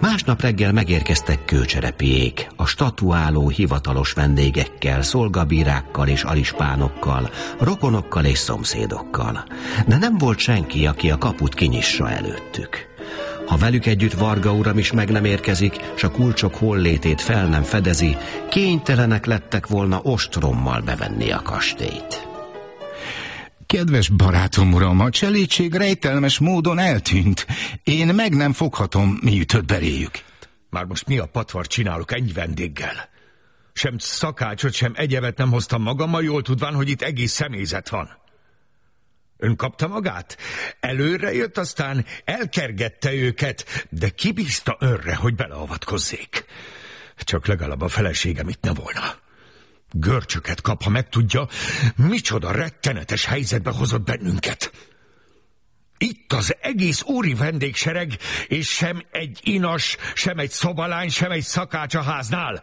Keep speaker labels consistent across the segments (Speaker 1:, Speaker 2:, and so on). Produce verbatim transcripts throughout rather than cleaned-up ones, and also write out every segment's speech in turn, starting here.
Speaker 1: Másnap reggel megérkeztek kőcserepiék, a statuáló hivatalos vendégekkel, szolgabírákkal és alispánokkal, rokonokkal és szomszédokkal. De nem volt senki, aki a kaput kinyissa előttük. Ha velük együtt Varga uram is meg nem érkezik, s a kulcsok hollétét fel nem fedezi, kénytelenek lettek volna ostrommal bevenni a kastélyt.
Speaker 2: Kedves barátom, uram, a cselédség rejtelmes módon eltűnt. Én meg nem foghatom, mi ütött beléjük.
Speaker 3: Már most mi a patvar csinálok ennyi vendéggel? Sem szakácsot, sem egyebet nem hoztam magammal, jól tudván, hogy itt egész személyzet van. Ön kapta magát? Előre jött, aztán elkergette őket, de kibízta önre, hogy beleavatkozzék. Csak legalább a feleségem itt ne volna. Görcsöket kap, ha megtudja, micsoda rettenetes helyzetbe hozott bennünket. Itt az egész úri vendégsereg, és sem egy inas, sem egy szobalány, sem egy szakács a háznál.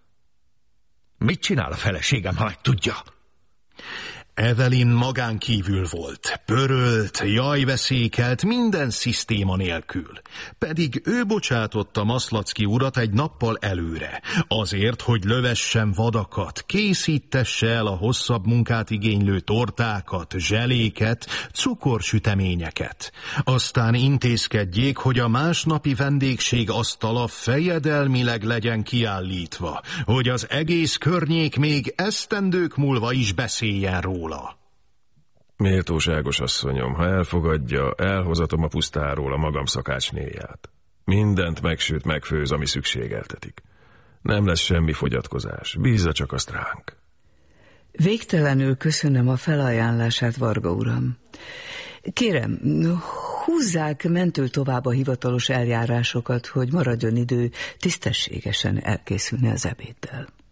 Speaker 3: Mit csinál a feleségem, ha megtudja?
Speaker 4: Evelyn magán kívül volt, pörölt, jajveszékelt, minden szisztéma nélkül. Pedig ő bocsátotta Maszlacki urat egy nappal előre, azért, hogy lövessen vadakat, készítesse el a hosszabb munkát igénylő tortákat, zseléket, cukorsüteményeket. Aztán intézkedjék, hogy a másnapi vendégség asztala fejedelmileg legyen kiállítva, hogy az egész környék még esztendők múlva is beszéljen róla.
Speaker 5: Méltóságos asszonyom, ha elfogadja, elhozatom a pusztáról a magam szakácsnéját. Mindent megsüt, megfőz, ami szükségeltetik. Nem lesz semmi fogyatkozás, bízza csak azt ránk.
Speaker 6: Végtelenül köszönöm a felajánlását, Varga uram. Kérem, húzzák mentől tovább a hivatalos eljárásokat, hogy maradjon idő tisztességesen elkészülni az ebéddel.